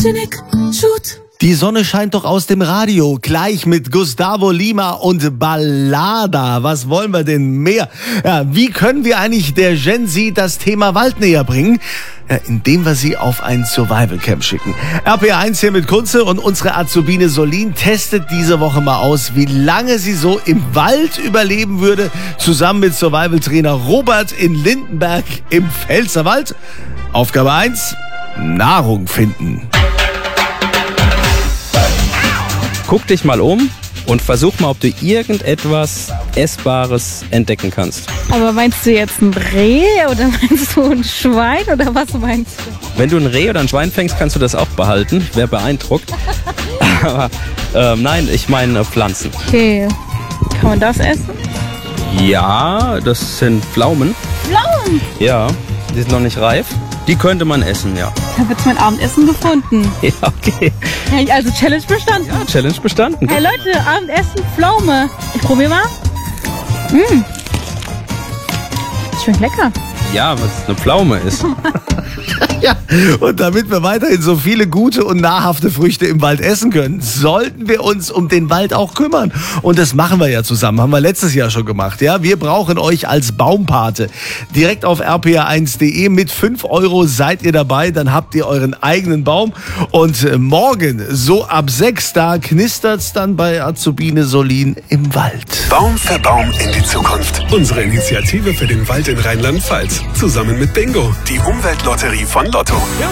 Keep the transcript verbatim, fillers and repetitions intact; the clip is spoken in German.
Photogenic Shoot. Die Sonne scheint doch aus dem Radio, gleich mit Gustavo Lima und Ballada. Was wollen wir denn mehr? Ja, wie können wir eigentlich der Gen Z das Thema Wald näher bringen? Ja, indem wir sie auf ein Survival Camp schicken. R P R eins hier mit Kunze und unsere Azubine Solin testet diese Woche mal aus, wie lange sie so im Wald überleben würde, zusammen mit Survival-Trainer Robert in Lindenberg im Pfälzerwald. Aufgabe eins, Nahrung finden. Guck dich mal um und versuch mal, ob du irgendetwas Essbares entdecken kannst. Aber meinst du jetzt ein Reh oder meinst du ein Schwein oder was meinst du? Wenn du ein Reh oder ein Schwein fängst, kannst du das auch behalten. Ich wäre beeindruckt. Aber ähm, nein, ich meine Pflanzen. Okay, kann man das essen? Ja, das sind Pflaumen. Pflaumen? Ja, die sind noch nicht reif. Die könnte man essen, ja. Da wird mein Abendessen gefunden. Ja, okay. Ja, also Challenge bestanden. Ja, Challenge bestanden. Hey Leute, Abendessen, Pflaume. Ich probiere mal. Mmh. Schmeckt lecker. Ja, was eine Pflaume ist. Ja, und damit wir weiterhin so viele gute und nahrhafte Früchte im Wald essen können, sollten wir uns um den Wald auch kümmern. Und das machen wir ja zusammen, haben wir letztes Jahr schon gemacht. Ja, wir brauchen euch als Baumpate. Direkt auf r p r eins punkt d e mit fünf Euro seid ihr dabei, dann habt ihr euren eigenen Baum. Und morgen, so ab sechs, da knistert's dann bei Azubine Solin im Wald. Baum für Baum in die Zukunft. Unsere Initiative für den Wald in Rheinland-Pfalz. Zusammen mit Bingo, die Umweltlotterie von Lotto.